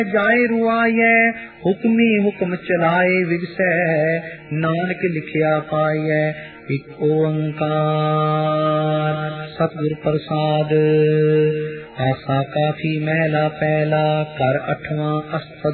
ਜਾਏ ਰੁਆਈਐ, ਹੁਕਮੀ ਹੁਕਮ ਚਲਾਏ ਵਿਗਸੈ, ਨਾਨਕ ਲਿਖਿਆ ਪਾਈਐ। ਇਕ ਓੰਕਾਰ ਸਤਿਗੁਰ ਪ੍ਰਸਾਦ। ਆਸਾ ਕਾਫੀ ਮਹਿਲਾ ਪਹਿਲਾ, ਘਰ 8ਵਾਂ ਅਸਤਪਦੀ।